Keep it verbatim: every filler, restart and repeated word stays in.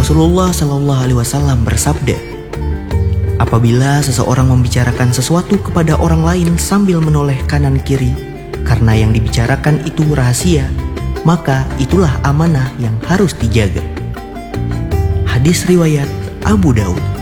Rasulullah Shallallahu Alaihi Wasallam bersabda, apabila seseorang membicarakan sesuatu kepada orang lain sambil menoleh kanan kiri, karena yang dibicarakan itu rahasia, maka itulah amanah yang harus dijaga. Hadis riwayat Abu Daud.